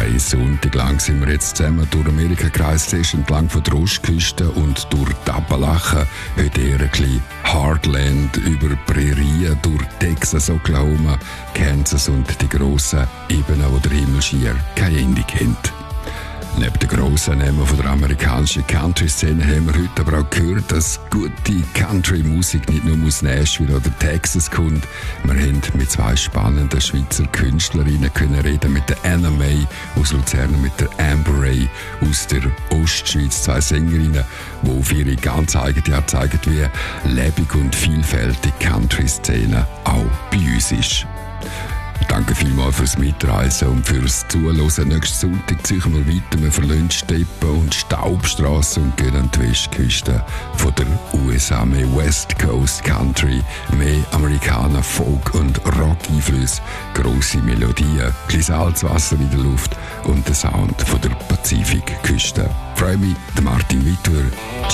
Ein Sonntag lang sind wir jetzt zusammen durch Amerika gereist, zuerst entlang von der Ostküste und durch die Appalachen, heute eher ein bisschen Heartland, über Prärien, durch Texas, Oklahoma, Kansas und die grossen Ebenen, wo der Himmel schier kein Ende kennt. Neben den grossen Namen von der amerikanischen Country-Szene haben wir heute aber auch gehört, dass gute Country-Musik nicht nur aus Nashville oder Texas kommt. Wir haben mit zwei spannenden Schweizer Künstlerinnen können reden, mit der Anna May aus Luzern und mit der Amber Ray aus der Ostschweiz. Zwei Sängerinnen, die auf ihre ganz eigene Art zeigen, wie lebendig und vielfältig Country-Szene auch bei uns ist. Danke vielmals fürs Mitreisen und fürs Zuhören. Nächsten Sonntag ziehen wir weiter. Wir verlassen Steppen und Staubstrassen und gehen an die Westküste von der USA. Mehr West Coast Country, mehr Amerikaner, Folk und Rock-Einflüsse, grosse Melodien, kleines Salzwasser in der Luft und der Sound von der Pazifikküste. Ich freue mich, der Martin Wittwer.